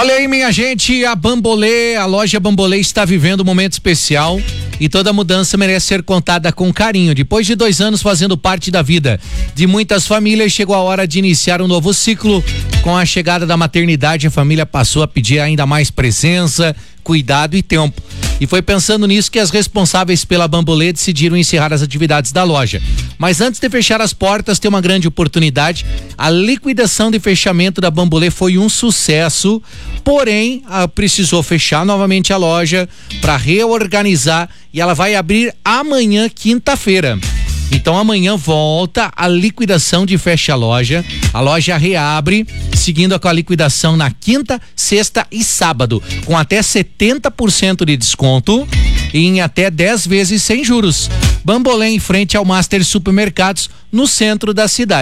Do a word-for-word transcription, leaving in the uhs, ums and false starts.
Olha aí, minha gente, a Bambolê, a loja Bambolê está vivendo um momento especial e toda mudança merece ser contada com carinho. Depois de dois anos fazendo parte da vida de muitas famílias, chegou a hora de iniciar um novo ciclo. Com a chegada da maternidade, a família passou a pedir ainda mais presença, cuidado e tempo. E foi pensando nisso que as responsáveis pela Bambolê decidiram encerrar as atividades da loja. Mas antes de fechar as portas, tem uma grande oportunidade. A liquidação de fechamento da Bambolê foi um sucesso, porém, a, precisou fechar novamente a loja para reorganizar e ela vai abrir amanhã, quinta-feira. Então amanhã volta a liquidação de fecha loja. A loja reabre, seguindo com a liquidação na quinta, sexta e sábado, com até setenta por cento de desconto e em até dez vezes sem juros. Bambolê em frente ao Master Supermercados, no centro da cidade.